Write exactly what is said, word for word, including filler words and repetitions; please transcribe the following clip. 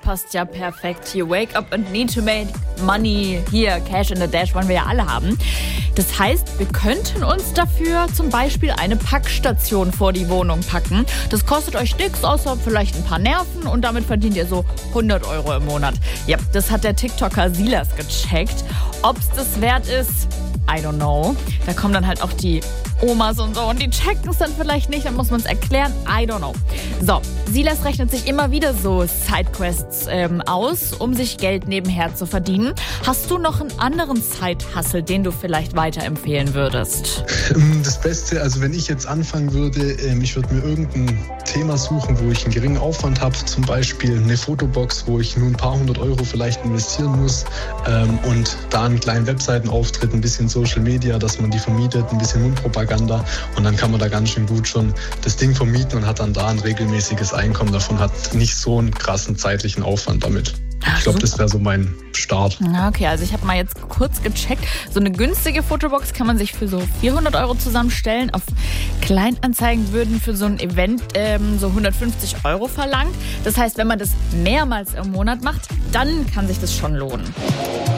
passt ja perfekt. You wake up and need to make money. Hier, Cash in the Dash wollen wir ja alle haben. Das heißt, wir könnten uns dafür zum Beispiel eine Packstation vor die Wohnung packen. Das kostet euch nichts, außer vielleicht ein paar Nerven und damit verdient ihr so hundert Euro im Monat. Ja, das hat der TikToker Silas gecheckt. Ob's das wert ist, I don't know. Da kommen dann halt auch die Omas und so und die checken es dann vielleicht nicht, dann muss man es erklären. I don't know. So, Silas rechnet sich immer wieder so Sidequests ähm, aus, um sich Geld nebenher zu verdienen. Hast du noch einen anderen Side-Hustle, den du vielleicht weiterempfehlen würdest? Das Beste, also wenn ich jetzt anfangen würde, ähm, ich würde mir irgendein Thema suchen, wo ich einen geringen Aufwand habe, zum Beispiel eine Fotobox, wo ich nur ein paar hundert Euro vielleicht investieren muss ähm, und da einen kleinen Webseitenauftritt, ein bisschen Social Media, dass man die vermietet, ein bisschen Mundpropaganda und dann kann man da ganz schön gut schon das Ding vermieten und hat dann da ein regelmäßiges Einkommen davon, hat nicht so einen krassen zeitlichen Aufwand damit. Ich glaube, das wäre so mein Start. Okay, also ich habe mal jetzt kurz gecheckt. So eine günstige Fotobox kann man sich für so vierhundert Euro zusammenstellen. Auf Kleinanzeigen würden für so ein Event ähm, so hundertfünfzig Euro verlangt. Das heißt, wenn man das mehrmals im Monat macht, dann kann sich das schon lohnen.